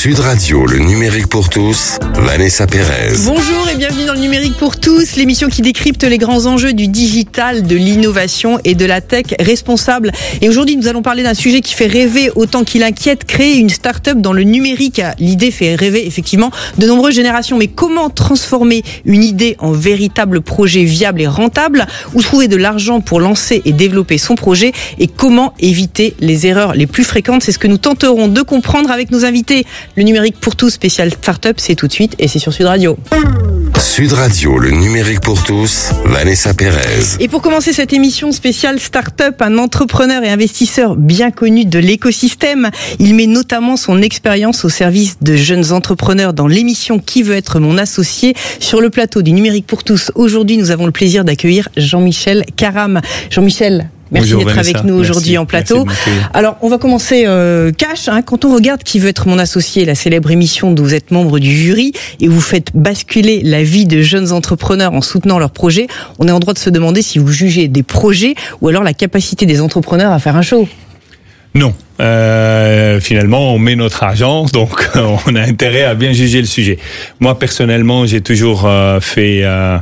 Sud Radio, le numérique pour tous, Vanessa Pérez. Bonjour et bienvenue dans le numérique pour tous, l'émission qui décrypte les grands enjeux du digital, de l'innovation et de la tech responsable. Et aujourd'hui, nous allons parler d'un sujet qui fait rêver autant qu'il inquiète, créer une start-up dans le numérique. L'idée fait rêver effectivement de nombreuses générations, mais comment transformer une idée en véritable projet viable et rentable? Où trouver de l'argent pour lancer et développer son projet? Et comment éviter les erreurs les plus fréquentes? C'est ce que nous tenterons de comprendre avec nos invités. Le numérique pour tous spécial start-up, c'est tout de suite et c'est sur Sud Radio. Sud Radio, le numérique pour tous, Vanessa Pérez. Et pour commencer cette émission spéciale start-up, un entrepreneur et investisseur bien connu de l'écosystème. Il met notamment son expérience au service de jeunes entrepreneurs dans l'émission Qui veut être mon associé? Sur le plateau du numérique pour tous, aujourd'hui, nous avons le plaisir d'accueillir Jean-Michel Caram. Jean-Michel, merci Bonjour, d'être Vanessa. avec nous aujourd'hui en plateau. Alors, on va commencer cash. Quand on regarde Qui veut être mon associé, la célèbre émission dont vous êtes membre du jury et vous faites basculer la vie de jeunes entrepreneurs en soutenant leurs projets, on est en droit de se demander si vous jugez des projets ou alors la capacité des entrepreneurs à faire un show. Non. Finalement, on met notre argent, donc on a intérêt à bien juger le sujet. Moi, personnellement, j'ai toujours fait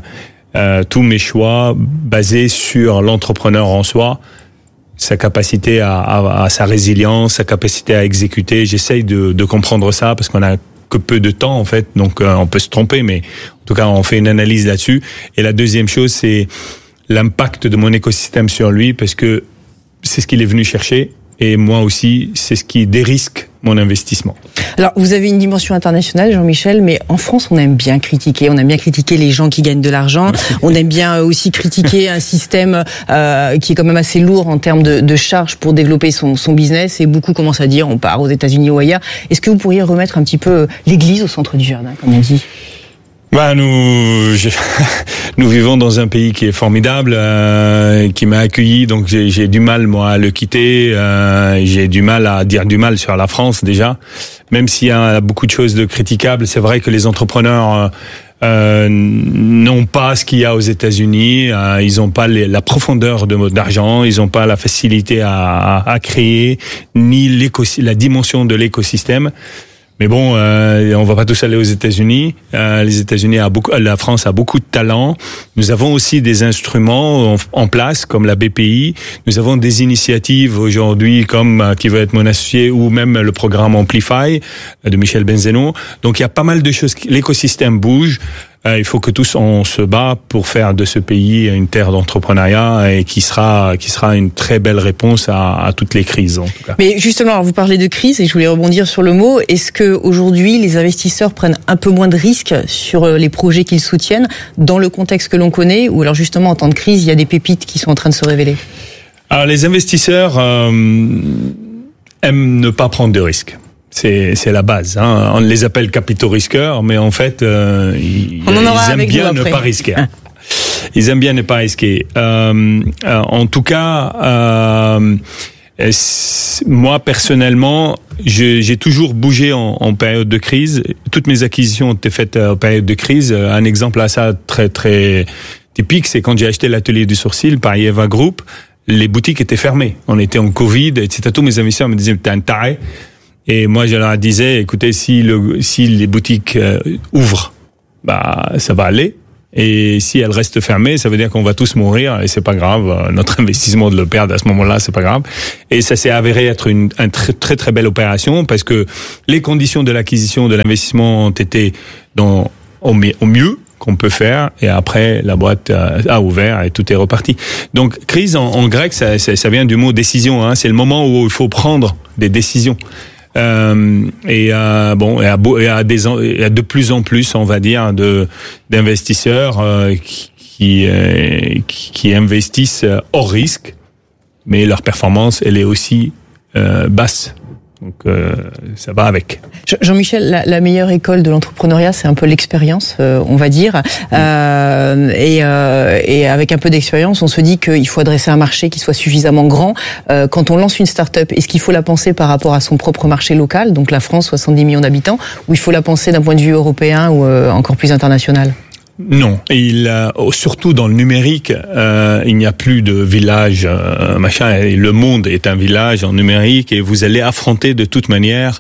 tous mes choix basés sur l'entrepreneur en soi, sa capacité à sa résilience, sa capacité à exécuter. J'essaye de comprendre ça parce qu'on a que peu de temps en fait, donc on peut se tromper, mais en tout cas on fait une analyse là-dessus. Et la deuxième chose, c'est l'impact de mon écosystème sur lui, parce que c'est ce qu'il est venu chercher. Et moi aussi, c'est ce qui dérisque mon investissement. Alors, vous avez une dimension internationale, Jean-Michel, mais en France, on aime bien critiquer. On aime bien critiquer les gens qui gagnent de l'argent. On aime bien aussi critiquer un système qui est quand même assez lourd en termes de charges pour développer son business. Et beaucoup commencent à dire, on part aux États-Unis ou ailleurs. Est-ce que vous pourriez remettre un petit peu l'église au centre du jardin, comme on dit ? Nous vivons dans un pays qui est formidable, qui m'a accueilli, donc j'ai du mal moi à le quitter. J'ai du mal à dire du mal sur la France déjà, même s'il y a beaucoup de choses de critiquables. C'est vrai que les entrepreneurs n'ont pas ce qu'il y a aux États-Unis. Ils n'ont pas la profondeur d'argent, ils n'ont pas la facilité à créer, ni la dimension de l'écosystème. Mais bon, on va pas tous aller aux États-Unis. Les États-Unis la France a beaucoup de talent. Nous avons aussi des instruments en place, comme la BPI. Nous avons des initiatives aujourd'hui, comme Qui veut être mon associé, ou même le programme Amplify de Michel Benzeno. Donc il y a pas mal de choses. L'écosystème bouge. Il faut que tous on se bat pour faire de ce pays une terre d'entrepreneuriat et qui sera une très belle réponse à toutes les crises en tout cas. Mais justement, alors vous parlez de crise et je voulais rebondir sur le mot. Est-ce que aujourd'hui les investisseurs prennent un peu moins de risques sur les projets qu'ils soutiennent dans le contexte que l'on connaît, ou alors justement en temps de crise il y a des pépites qui sont en train de se révéler? Alors les investisseurs aiment ne pas prendre de risques. C'est la base. On les appelle capitaux risqueurs, mais en fait, ils aiment bien ne pas risquer. Ils aiment bien ne pas risquer. En tout cas, moi personnellement, j'ai toujours bougé en période de crise. Toutes mes acquisitions ont été faites en période de crise. Un exemple à ça très très typique, c'est quand j'ai acheté l'atelier du sourcil par Eva Group. Les boutiques étaient fermées. On était en Covid, etc. Tous mes investisseurs me disaient, t'es un taré. Et moi, je leur disais, écoutez, si les boutiques ouvrent, ça va aller. Et si elles restent fermées, ça veut dire qu'on va tous mourir et c'est pas grave. Notre investissement de le perdre à ce moment-là, c'est pas grave. Et ça s'est avéré être une très très très belle opération parce que les conditions de l'acquisition de l'investissement ont été au mieux qu'on peut faire, et après la boîte a ouvert et tout est reparti. Donc crise en grec, ça vient du mot décision. C'est le moment où il faut prendre des décisions. Il y a de plus en plus, on va dire, d'investisseurs qui investissent hors risque, mais leur performance elle est aussi basse. Donc ça va avec. Jean-Michel, la meilleure école de l'entrepreneuriat, c'est un peu l'expérience, on va dire. Et avec un peu d'expérience, on se dit qu'il faut adresser un marché qui soit suffisamment grand. Quand on lance une start-up, est-ce qu'il faut la penser par rapport à son propre marché local, donc la France, 70 millions d'habitants, ou il faut la penser d'un point de vue européen ou encore plus international ? Non, surtout dans le numérique, il n'y a plus de village, machin. Le monde est un village en numérique et vous allez affronter de toute manière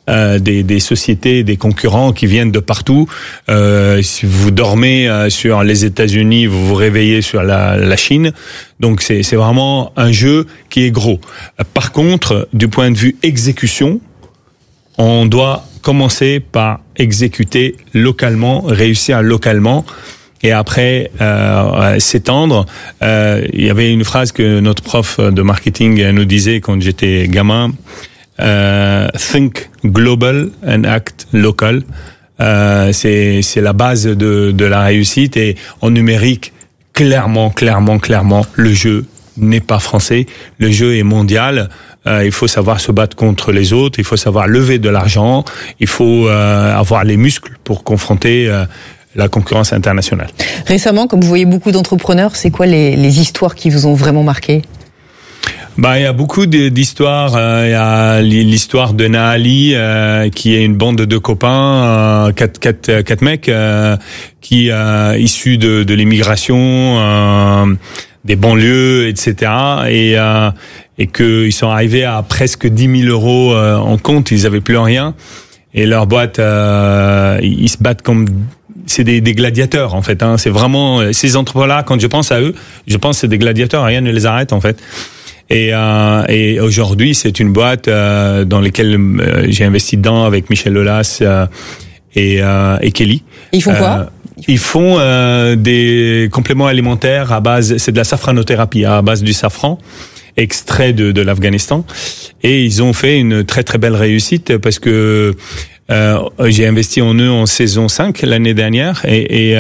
des sociétés, des concurrents qui viennent de partout. Si vous dormez sur les États-Unis, vous vous réveillez sur la Chine. Donc c'est vraiment un jeu qui est gros. Par contre, du point de vue exécution, on doit commencer par exécuter localement, réussir localement. Et après s'étendre. Il y avait une phrase que notre prof de marketing nous disait quand j'étais gamin. Think global and act local. C'est la base de la réussite. Et en numérique, clairement, le jeu n'est pas français. Le jeu est mondial. Il faut savoir se battre contre les autres. Il faut savoir lever de l'argent. Il faut avoir les muscles pour confronter la concurrence internationale. Récemment, comme vous voyez beaucoup d'entrepreneurs, c'est quoi les histoires qui vous ont vraiment marqué ? Il y a beaucoup d'histoires. Il y a l'histoire de Naali, qui est une bande de copains, quatre mecs, qui issus de l'immigration, des banlieues, etc. Et que ils sont arrivés à presque 10 000 euros en compte. Ils avaient plus rien. Et leur boîte, ils se battent comme c'est des gladiateurs en fait. C'est vraiment ces entrepreneurs-là. Quand je pense à eux, je pense que c'est des gladiateurs. Rien ne les arrête en fait. Et aujourd'hui, c'est une boîte dans laquelle j'ai investi dedans avec Michel Lolas et Kelly. Ils font quoi ? Ils font des compléments alimentaires à base, c'est de la safranothérapie à base du safran, extrait de l'Afghanistan. Et ils ont fait une très très belle réussite parce que j'ai investi en eux en saison 5 l'année dernière et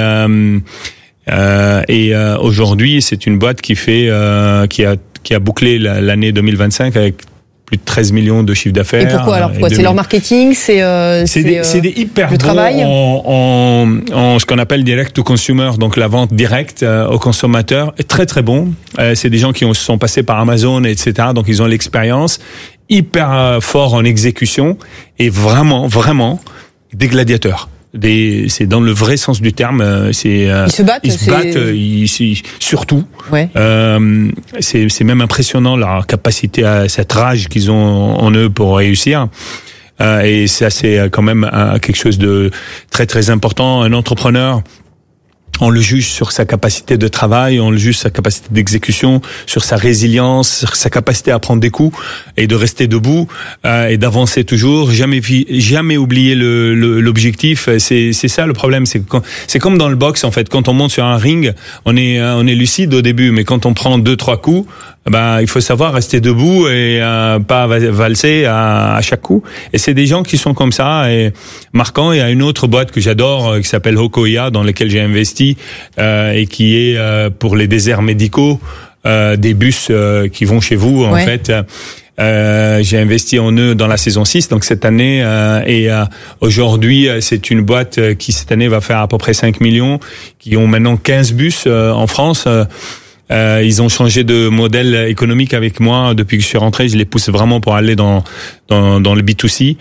aujourd'hui c'est une boîte qui a bouclé l'année 2025 avec plus de 13 millions de chiffre d'affaires. Et pourquoi alors ? C'est leur marketing, c'est des hyper bons en ce qu'on appelle direct to consumer, donc la vente directe au consommateur, très très bon. C'est des gens qui sont passés par Amazon, etc. Donc ils ont l'expérience, hyper fort en exécution et vraiment des gladiateurs. C'est dans le vrai sens du terme. Ils se battent. Surtout. Ouais. C'est même impressionnant leur capacité à cette rage qu'ils ont en eux pour réussir. Et ça, c'est quand même quelque chose de très très important. Un entrepreneur, on le juge sur sa capacité de travail, on le juge sur sa capacité d'exécution, sur sa résilience, sur sa capacité à prendre des coups et de rester debout et d'avancer toujours. Jamais oublier l'objectif. C'est ça le problème. C'est comme dans le boxe en fait. Quand on monte sur un ring, on est lucide au début, mais quand on prend 2-3 coups, il faut savoir rester debout et pas valser à chaque coup. Et c'est des gens qui sont comme ça et marquants. Il y a une autre boîte que j'adore qui s'appelle Hokoya, dans laquelle j'ai investi et qui est pour les déserts médicaux, des bus qui vont chez vous en fait. J'ai investi en eux dans la saison 6, donc cette année, et aujourd'hui c'est une boîte qui cette année va faire à peu près 5 millions, qui ont maintenant 15 bus en France. Ils ont changé de modèle économique avec moi depuis que je suis rentré. Je les pousse vraiment pour aller dans le B2C.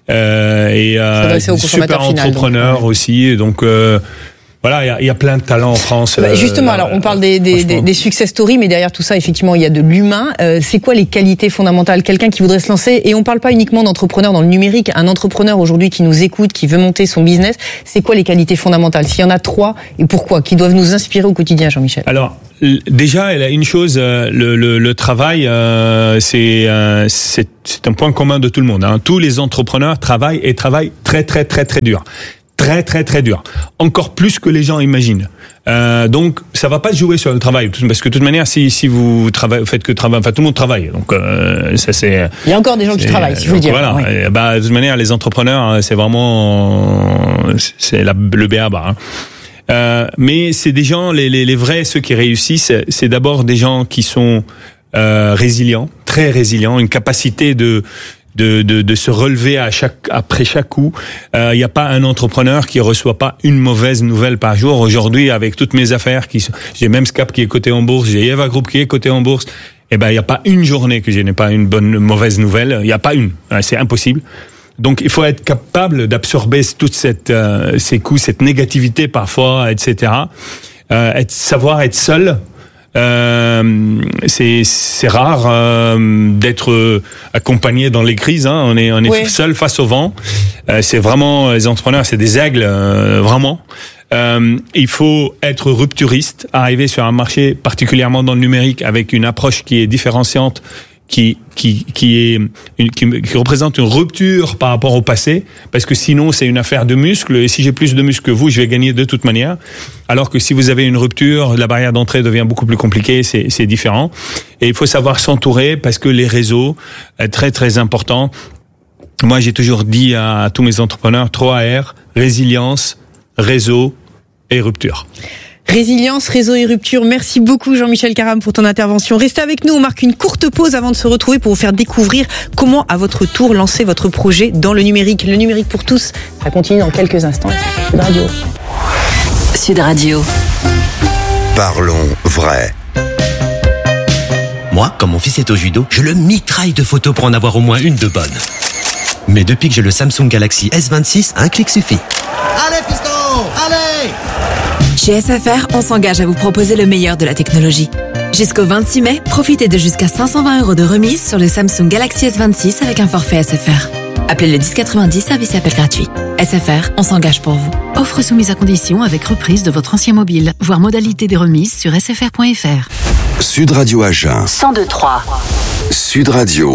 Super entrepreneur aussi. Donc voilà, il y a plein de talents en France. Justement, alors on parle des success stories, mais derrière tout ça, effectivement, il y a de l'humain. C'est quoi les qualités fondamentales ? Quelqu'un qui voudrait se lancer, et on parle pas uniquement d'entrepreneur dans le numérique, un entrepreneur aujourd'hui qui nous écoute, qui veut monter son business, c'est quoi les qualités fondamentales ? S'il y en a 3, et pourquoi ? Qui doivent nous inspirer au quotidien, Jean-Michel ? Alors, déjà, elle a une chose, le travail, c'est un point commun de tout le monde. Tous les entrepreneurs travaillent très très très très dur. Très très très dur, encore plus que les gens imaginent. Donc ça va pas jouer sur le travail, parce que de toute manière, si vous faites que travailler, enfin tout le monde travaille. Donc ça c'est. Il y a encore des gens qui travaillent, si je veux dire. Voilà. Oui. De toute manière, les entrepreneurs, c'est vraiment le b.a.-ba. Mais c'est des gens, les vrais, ceux qui réussissent, c'est d'abord des gens qui sont résilients, très résilients, une capacité de se relever après chaque coup. Il n'y a pas un entrepreneur qui reçoit pas une mauvaise nouvelle par jour. Aujourd'hui, avec toutes mes affaires j'ai même Scap qui est coté en bourse, j'ai Eva Group qui est coté en bourse. Il n'y a pas une journée que je n'ai pas une mauvaise nouvelle. Il n'y a pas une. C'est impossible. Donc, il faut être capable d'absorber toute ces coups, cette négativité parfois, etc. Savoir être seul. C'est rare d'être accompagné dans les crises. Hein. On est seul face au vent. C'est vraiment les entrepreneurs, c'est des aigles, vraiment. Il faut être rupturiste, arriver sur un marché, particulièrement dans le numérique, avec une approche qui est différenciante, qui représente une rupture par rapport au passé, parce que sinon c'est une affaire de muscles, et si j'ai plus de muscles que vous, je vais gagner de toute manière. Alors que si vous avez une rupture, la barrière d'entrée devient beaucoup plus compliquée, c'est différent. Et il faut savoir s'entourer, parce que les réseaux, très très importants. Moi j'ai toujours dit à tous mes entrepreneurs, 3R, résilience, réseau et rupture. Résilience, réseau et rupture. Merci beaucoup Jean-Michel Caram pour ton intervention. Restez avec nous, on marque une courte pause avant de se retrouver pour vous faire découvrir comment à votre tour lancer votre projet dans le numérique. Le numérique pour tous, ça continue dans quelques instants. Sud Radio. Sud Radio. Parlons vrai. Moi, quand mon fils est au judo, je le mitraille de photos pour en avoir au moins une de bonne. Mais depuis que j'ai le Samsung Galaxy S26, un clic suffit. Allez fiston, allez! Chez SFR, on s'engage à vous proposer le meilleur de la technologie. Jusqu'au 26 mai, profitez de jusqu'à 520 € de remise sur le Samsung Galaxy S26 avec un forfait SFR. Appelez le 1090, service et appel gratuit. SFR, on s'engage pour vous. Offre soumise à condition avec reprise de votre ancien mobile. Voir modalité des remises sur sfr.fr. Sud Radio Agen. 102.3. Sud Radio.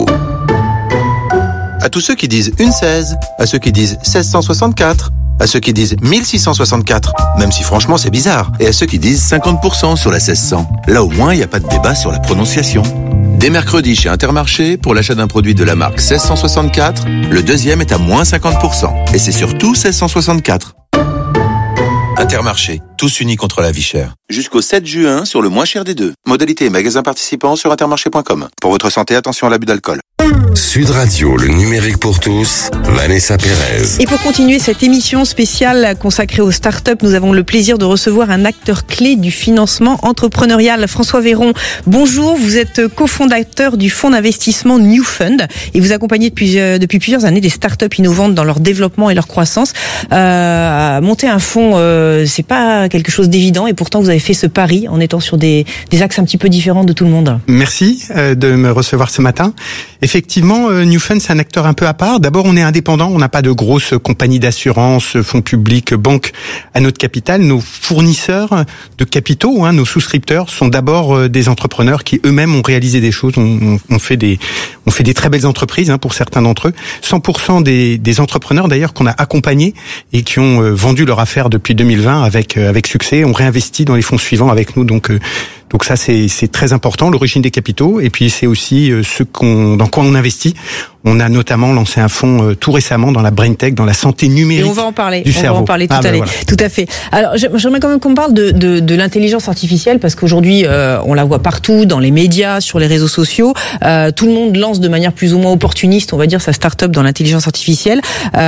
À tous ceux qui disent une 16, à ceux qui disent 1664, à ceux qui disent 1664, même si franchement c'est bizarre, et à ceux qui disent 50% sur la 1600. Là au moins, il n'y a pas de débat sur la prononciation. Dès mercredi chez Intermarché, pour l'achat d'un produit de la marque 1664, le deuxième est à moins 50%. Et c'est surtout 1664. Intermarché, tous unis contre la vie chère. Jusqu'au 7 juin sur le moins cher des deux. Modalité et magasins participants sur intermarché.com. Pour votre santé, attention à l'abus d'alcool. Sud Radio, le numérique pour tous, Vanessa Pérez. Et pour continuer cette émission spéciale consacrée aux startups, nous avons le plaisir de recevoir un acteur clé du financement entrepreneurial, François Véron. Bonjour, vous êtes cofondateur du fonds d'investissement New Fund et vous accompagnez depuis plusieurs années des startups innovantes dans leur développement et leur croissance. Monter un fonds, c'est pas quelque chose d'évident et pourtant vous avez fait ce pari en étant sur des axes un petit peu différents de tout le monde. Merci de me recevoir ce matin. Effectivement, New Fund, c'est un acteur un peu à part. D'abord, on est indépendant, on n'a pas de grosses compagnies d'assurance, fonds publics, banques à notre capital. Nos fournisseurs de capitaux, nos souscripteurs, sont d'abord des entrepreneurs qui eux-mêmes ont réalisé des choses. On fait des très belles entreprises pour certains d'entre eux. 100% des entrepreneurs d'ailleurs qu'on a accompagnés et qui ont vendu leur affaire depuis 2020 avec succès, ont réinvesti dans les fonds suivants avec nous. Donc ça c'est très important, l'origine des capitaux, et puis c'est aussi dans quoi on investit. On a notamment lancé un fonds tout récemment dans la brain tech, dans la santé numérique. Et on va en parler. Du cerveau. Va en parler tout à fait. Alors j'aimerais quand même qu'on parle de l'intelligence artificielle parce qu'aujourd'hui on la voit partout dans les médias, sur les réseaux sociaux. Tout le monde lance de manière plus ou moins opportuniste, on va dire, sa start-up dans l'intelligence artificielle.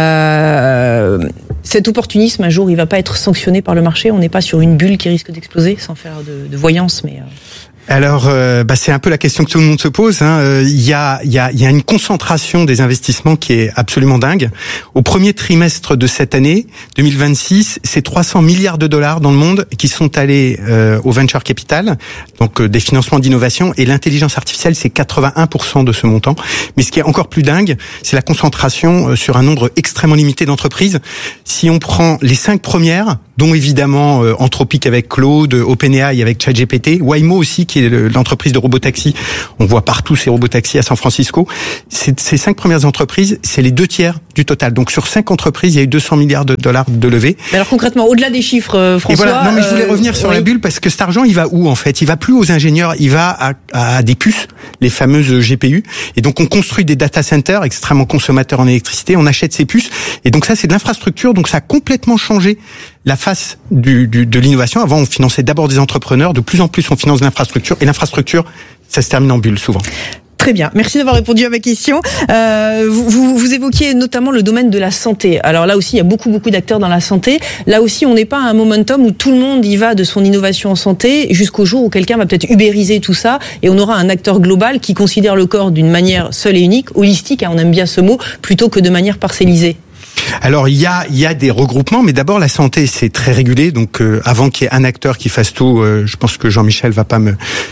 Cet opportunisme, un jour, il va pas être sanctionné par le marché. On n'est pas sur une bulle qui risque d'exploser, sans faire de voyance, mais. Alors, c'est un peu la question que tout le monde se pose. Il y a une concentration des investissements qui est absolument dingue. Au premier trimestre de cette année, 2026, c'est 300 milliards de dollars dans le monde qui sont allés au venture capital, donc des financements d'innovation, et l'intelligence artificielle, c'est 81% de ce montant. Mais ce qui est encore plus dingue, c'est la concentration sur un nombre extrêmement limité d'entreprises. Si on prend les 5 premières, dont évidemment Anthropic avec Claude, OpenAI avec ChatGPT, Waymo aussi, qui est l'entreprise de robotaxi. On voit partout ces robotaxis à San Francisco. Ces 5 premières entreprises, c'est les 2/3 du total. Donc sur 5 entreprises, il y a eu 200 milliards de dollars de levée. Mais alors concrètement, au-delà des chiffres, François... Et voilà, non mais je voulais revenir sur la bulle parce que cet argent, il va où en fait ? Il va plus aux ingénieurs, il va à des puces, les fameuses GPU. Et donc on construit des data centers extrêmement consommateurs en électricité, on achète ces puces. Et donc ça, c'est de l'infrastructure. Donc ça a complètement changé la face de l'innovation. Avant, on finançait d'abord des entrepreneurs. De plus en plus, on finance de l'infrastructure. Et l'infrastructure, ça se termine en bulle, souvent. Très bien, merci d'avoir répondu à ma question. Vous évoquiez notamment le domaine de la santé. Alors là aussi, il y a beaucoup d'acteurs dans la santé. Là aussi, on n'est pas à un momentum où tout le monde y va de son innovation en santé jusqu'au jour où quelqu'un va peut-être ubériser tout ça et on aura un acteur global qui considère le corps d'une manière seule et unique, holistique, on aime bien ce mot, plutôt que de manière parcellisée. Alors il y a des regroupements, mais d'abord la santé c'est très régulé, donc avant qu'il y ait un acteur qui fasse tout, je pense que Jean-Michel va pas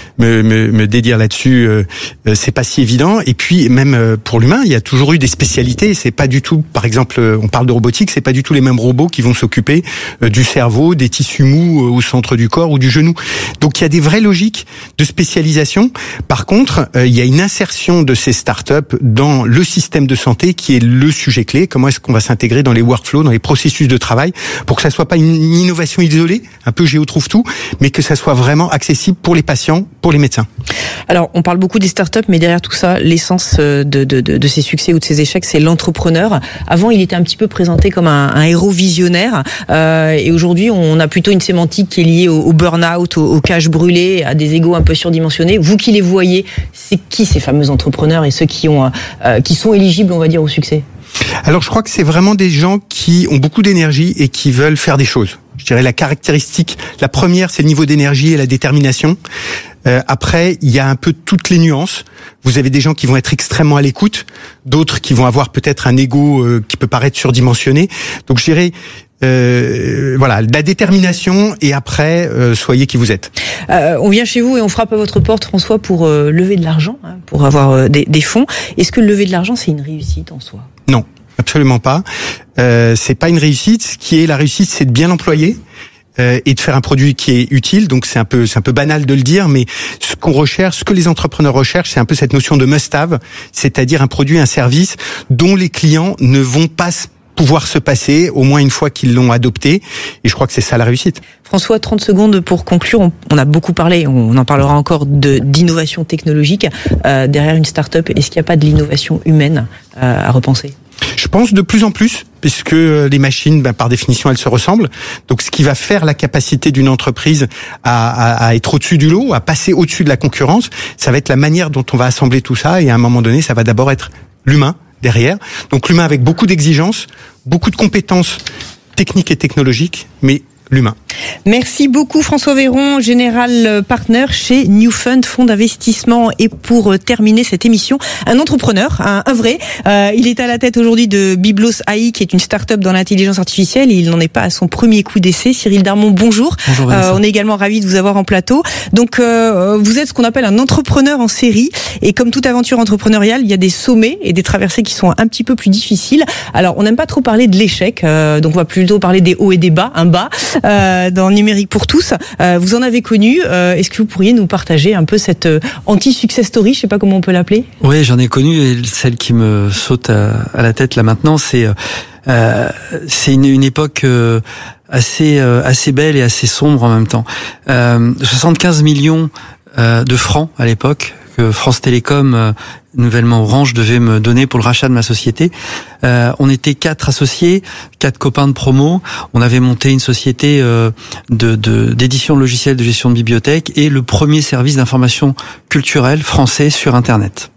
me dédire là-dessus, c'est pas si évident. Et puis même pour l'humain, il y a toujours eu des spécialités. C'est pas du tout, par exemple, on parle de robotique, c'est pas du tout les mêmes robots qui vont s'occuper du cerveau, des tissus mous au centre du corps ou du genou. Donc il y a des vraies logiques de spécialisation. Par contre, il y a une insertion de ces startups dans le système de santé qui est le sujet clé. Comment est-ce qu'on va s'intégrer dans les workflows, dans les processus de travail, pour que ça soit pas une innovation isolée, un peu Géo trouve tout, mais que ça soit vraiment accessible pour les patients, pour les médecins. Alors, on parle beaucoup des startups, mais derrière tout ça, l'essence de ces succès ou de ces échecs, c'est l'entrepreneur. Avant, il était un petit peu présenté comme un héros visionnaire, et aujourd'hui, on a plutôt une sémantique qui est liée au burn-out, au cash brûlé, à des égos un peu surdimensionnés. Vous qui les voyez, c'est qui ces fameux entrepreneurs et ceux qui sont éligibles, on va dire, au succès? Alors, je crois que c'est vraiment des gens qui ont beaucoup d'énergie et qui veulent faire des choses. Je dirais la caractéristique, la première, c'est le niveau d'énergie et la détermination. Après, il y a un peu toutes les nuances. Vous avez des gens qui vont être extrêmement à l'écoute, d'autres qui vont avoir peut-être un ego qui peut paraître surdimensionné. Donc, je dirais voilà, la détermination et après, soyez qui vous êtes. On vient chez vous et on frappe à votre porte, François, pour lever de l'argent, pour avoir des fonds. Est-ce que lever de l'argent, c'est une réussite en soi? Non, absolument pas. C'est pas une réussite. Ce qui est la réussite, c'est de bien l'employer. Et de faire un produit qui est utile. Donc c'est un peu banal de le dire, mais ce qu'on recherche, ce que les entrepreneurs recherchent, c'est un peu cette notion de must-have, c'est-à-dire un produit, un service dont les clients ne vont pas pouvoir se passer au moins une fois qu'ils l'ont adopté. Et je crois que c'est ça la réussite. François, 30 secondes pour conclure. On a beaucoup parlé, on en parlera encore d'innovation technologique. Derrière une start-up, est-ce qu'il n'y a pas de l'innovation humaine à repenser? Je pense de plus en plus, puisque les machines, par définition, elles se ressemblent. Donc, ce qui va faire la capacité d'une entreprise à être au-dessus du lot, à passer au-dessus de la concurrence, ça va être la manière dont on va assembler tout ça. Et à un moment donné, ça va d'abord être l'humain derrière. Donc, l'humain avec beaucoup d'exigences, beaucoup de compétences techniques et technologiques, mais l'humain. Merci beaucoup François Véron, général partner chez New Fund, fonds d'investissement. Et pour terminer cette émission, un entrepreneur, un vrai. Il est à la tête aujourd'hui de Biblos AI, qui est une start-up dans l'intelligence artificielle, et il n'en est pas à son premier coup d'essai. Cyril Darmon, bonjour. Bonjour on est également ravis de vous avoir en plateau. Donc vous êtes ce qu'on appelle un entrepreneur en série, et comme toute aventure entrepreneuriale, il y a des sommets et des traversées qui sont un petit peu plus difficiles. Alors on n'aime pas trop parler de l'échec, donc on va plutôt parler des hauts et des bas, un bas. Dans Numérique pour tous, vous en avez connu. Est-ce que vous pourriez nous partager un peu cette anti-success story, je sais pas comment on peut l'appeler? Oui, j'en ai connu, et celle qui me saute à la tête là maintenant, c'est une époque assez belle et assez sombre en même temps. 75 millions de francs à l'époque que France Télécom, nouvellement Orange, devait me donner pour le rachat de ma société. On était 4 associés, 4 copains de promo. On avait monté une société d'édition de logiciels de gestion de bibliothèque et le premier service d'information culturelle français sur Internet.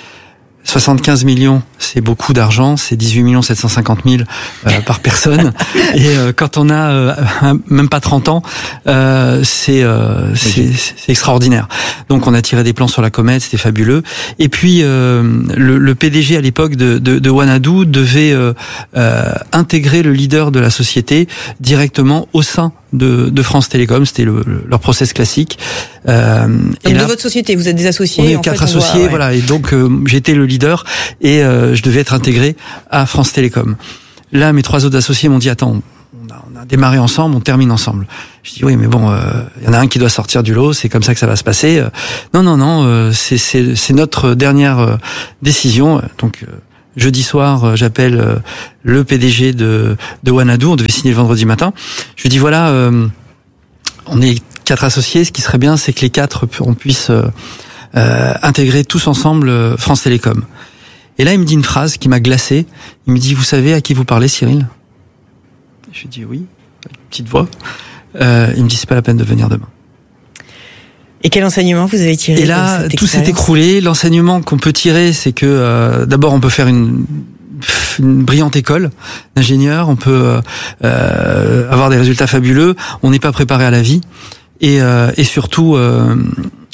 75 millions, c'est beaucoup d'argent, c'est 18 750 000 par personne. Et quand on a même pas 30 ans, c'est extraordinaire. Donc on a tiré des plans sur la comète, c'était fabuleux. Et puis le PDG à l'époque de Wanadoo devait intégrer le leader de la société directement au sein de France Télécom, c'était leur process classique. Donc et là, de votre société, vous êtes des associés? On est 4 associés, voilà. Et donc j'étais le leader et je devais être intégré à France Télécom. Là, mes 3 autres associés m'ont dit attends, on a démarré ensemble, on termine ensemble. Je dis oui, mais bon, il y en a un qui doit sortir du lot, c'est comme ça que ça va se passer. Non, c'est notre dernière décision. Donc jeudi soir, j'appelle le PDG de Wanadoo. On devait signer le vendredi matin. Je lui dis voilà, on est 4 associés. Ce qui serait bien, c'est que les 4 on puisse intégrer tous ensemble France Télécom. Et là, il me dit une phrase qui m'a glacé. Il me dit vous savez à qui vous parlez, Cyril? Je lui dis oui, une petite voix. Il me dit c'est pas la peine de venir demain. Et quel enseignement vous avez tiré? Et là, tout s'est écroulé. L'enseignement qu'on peut tirer, c'est que d'abord, on peut faire une brillante école d'ingénieur, on peut avoir des résultats fabuleux. On n'est pas préparé à la vie, et surtout,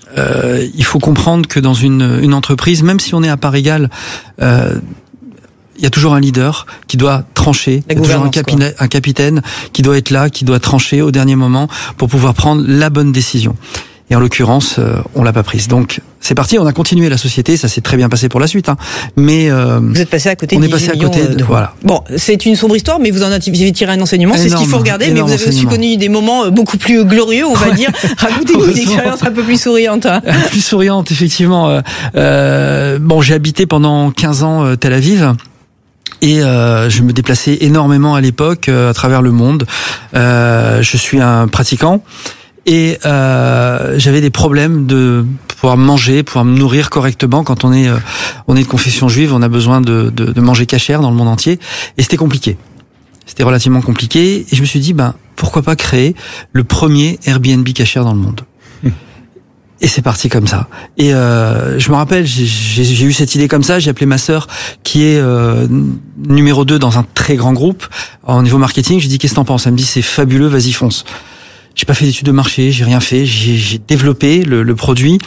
il faut comprendre que dans une entreprise, même si on est à part égale, il y a toujours un leader qui doit trancher, il y a toujours un capitaine qui doit être là, qui doit trancher au dernier moment pour pouvoir prendre la bonne décision. Et en l'occurrence, on l'a pas prise. Donc c'est parti, on a continué la société, ça s'est très bien passé pour la suite. Hein. Mais vous êtes passé à côté. On est passé à côté. Voilà. Bon, c'est une sombre histoire, mais vous en avez tiré un enseignement. C'est ce qu'il faut regarder. Mais vous avez aussi connu des moments beaucoup plus glorieux, on va dire. Racontez-nous une expérience un peu plus souriante. Plus souriante, effectivement. Bon, j'ai habité pendant 15 ans Tel Aviv. Et je me déplaçais énormément à l'époque à travers le monde. Je suis un pratiquant. Et j'avais des problèmes de pouvoir manger, pouvoir me nourrir correctement. Quand on est de confession juive, on a besoin de manger cachère dans le monde entier. Et c'était compliqué. C'était relativement compliqué. Et je me suis dit, pourquoi pas créer le premier Airbnb cachère dans le monde. Et c'est parti comme ça. Et je me rappelle, j'ai eu cette idée comme ça. J'ai appelé ma sœur, qui est numéro 2 dans un très grand groupe au niveau marketing. J'ai dit, qu'est-ce que t'en penses? Elle me dit, c'est fabuleux, vas-y fonce. J'ai pas fait d'études de marché, j'ai rien fait, j'ai développé le produit.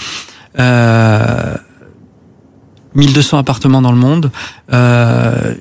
1200 appartements dans le monde, un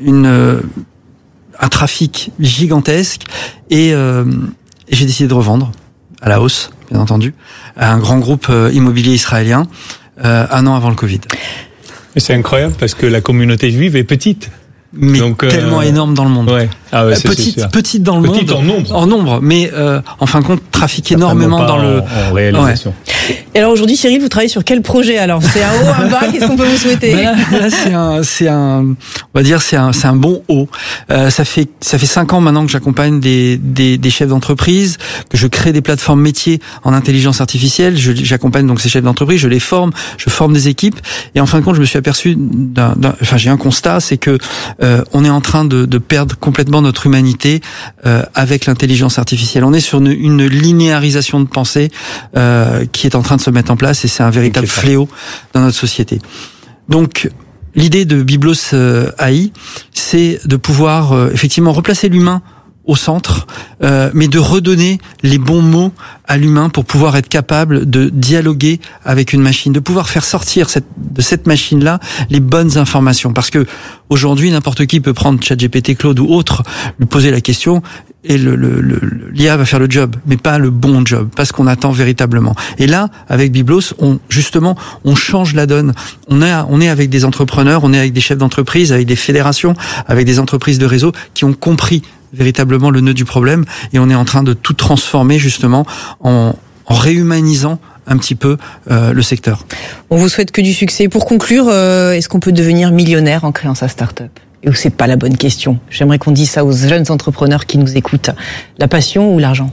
trafic gigantesque, et j'ai décidé de revendre à la hausse, bien entendu, à un grand groupe immobilier israélien 1 an avant le Covid. Et c'est incroyable parce que la communauté juive est petite. Mais donc, tellement énorme dans le monde. Ouais. Ah ouais, petite dans le monde. Petite en nombre. Mais en fin de compte, trafique énormément dans en réalisation. Ouais. Et alors aujourd'hui, Cyril, vous travaillez sur quel projet alors? C'est un haut, un bas, qu'est-ce qu'on peut vous souhaiter? Là, c'est un bon haut. Ça fait 5 ans maintenant que j'accompagne des chefs d'entreprise, que je crée des plateformes métiers en intelligence artificielle. J'accompagne donc ces chefs d'entreprise, je les forme, je forme des équipes. Et en fin de compte, je me suis aperçu j'ai un constat, c'est que on est en train de perdre complètement notre humanité avec l'intelligence artificielle. On est sur une linéarisation de pensée qui est en train de se mettre en place, et c'est un véritable fléau dans notre société. Donc l'idée de Byblos AI, c'est de pouvoir effectivement replacer l'humain au centre, mais de redonner les bons mots à l'humain pour pouvoir être capable de dialoguer avec une machine, de pouvoir faire sortir de cette machine-là les bonnes informations. Parce que aujourd'hui, n'importe qui peut prendre ChatGPT, Claude ou autre, lui poser la question, et l'IA va faire le job, mais pas le bon job, pas ce qu'on attend véritablement. Et là, avec Byblos, on change la donne. On est avec des entrepreneurs, on est avec des chefs d'entreprise, avec des fédérations, avec des entreprises de réseau qui ont compris véritablement le nœud du problème, et on est en train de tout transformer justement en réhumanisant un petit peu le secteur. On vous souhaite que du succès. Pour conclure, est-ce qu'on peut devenir millionnaire en créant sa start-up? Et c'est pas la bonne question. J'aimerais qu'on dise ça aux jeunes entrepreneurs qui nous écoutent. La passion ou l'argent?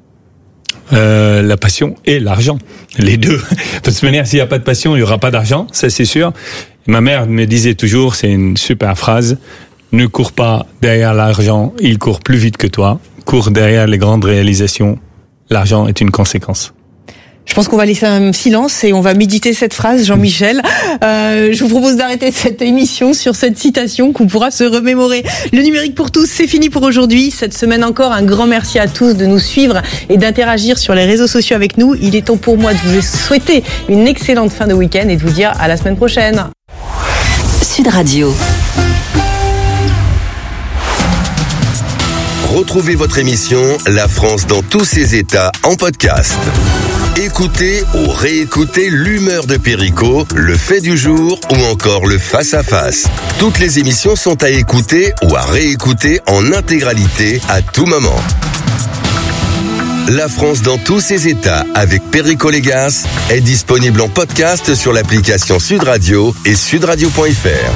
La passion et l'argent, les deux. De toute manière, s'il n'y a pas de passion, il n'y aura pas d'argent, ça c'est sûr. Ma mère me disait toujours, c'est une super phrase, ne cours pas derrière l'argent, il court plus vite que toi. Cours derrière les grandes réalisations, l'argent est une conséquence. Je pense qu'on va laisser un silence et on va méditer cette phrase, Jean-Michel. Je vous propose d'arrêter cette émission sur cette citation qu'on pourra se remémorer. Le numérique pour tous, c'est fini pour aujourd'hui. Cette semaine encore, un grand merci à tous de nous suivre et d'interagir sur les réseaux sociaux avec nous. Il est temps pour moi de vous souhaiter une excellente fin de week-end et de vous dire à la semaine prochaine. Sud Radio. Retrouvez votre émission La France dans tous ses états en podcast. Écoutez ou réécoutez l'humeur de Perico, le fait du jour ou encore le face-à-face. Toutes les émissions sont à écouter ou à réécouter en intégralité à tout moment. La France dans tous ses états avec Perico Légas est disponible en podcast sur l'application Sud Radio et sudradio.fr.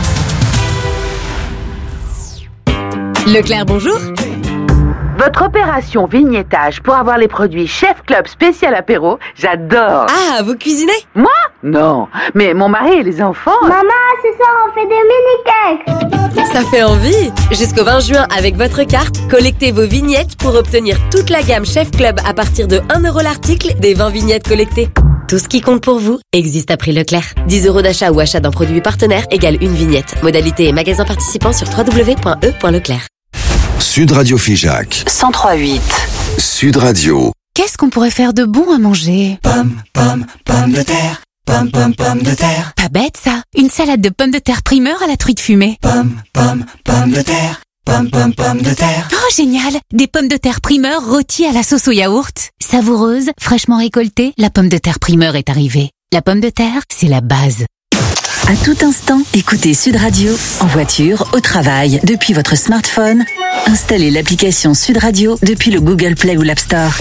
Leclerc, bonjour. Votre opération vignettage pour avoir les produits Chef Club spécial apéro, j'adore. Ah, vous cuisinez? Moi? Non, mais mon mari et les enfants... Maman, ce soir on fait des mini-cakes. Ça fait envie. Jusqu'au 20 juin, avec votre carte, collectez vos vignettes pour obtenir toute la gamme Chef Club à partir de 1 € l'article des 20 vignettes collectées. Tout ce qui compte pour vous existe à prix Leclerc. 10 € d'achat ou achat d'un produit partenaire égale une vignette. Modalité et magasin participant sur www.e.leclerc. Sud Radio Figeac 103.8. Sud Radio. Qu'est-ce qu'on pourrait faire de bon à manger? Pommes de terre. Pomme de terre. Pas bête ça. Une salade de pommes de terre primeur à la truite fumée. Pomme de terre. Pomme de terre. Oh génial. Des pommes de terre primeur rôties à la sauce au yaourt. Savoureuse, fraîchement récoltée, la pomme de terre primeur est arrivée. La pomme de terre, c'est la base. À tout instant, écoutez Sud Radio, en voiture, au travail, depuis votre smartphone. Installez l'application Sud Radio depuis le Google Play ou l'App Store.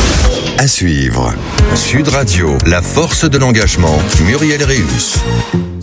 À suivre. Sud Radio, la force de l'engagement. Muriel Réus.